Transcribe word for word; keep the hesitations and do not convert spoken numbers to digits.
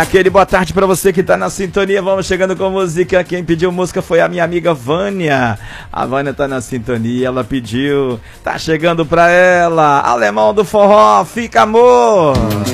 Aquele boa tarde pra você que tá na sintonia. Vamos chegando com música. Quem pediu música foi a minha amiga Vânia. A Vânia tá na sintonia, ela pediu. Tá chegando pra ela. Alemão do Forró, fica amor.